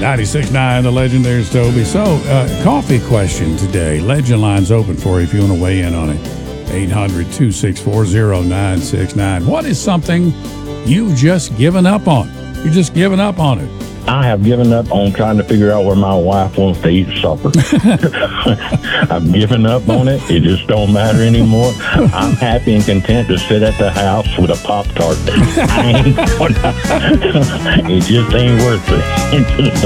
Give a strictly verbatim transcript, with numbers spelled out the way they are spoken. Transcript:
ninety-six point nine, The Legend. There's Toby. So, uh, coffee question today. Legend line's open for you if you want to weigh in on it. eight hundred, two six four, zero nine six nine. What is something you've just given up on? You've just given up on it. I have given up on trying to figure out where my wife wants to eat supper. I've given up on it. It just don't matter anymore. I'm happy and content to sit at the house with a Pop-Tart. I ain't gonna, it just ain't worth it.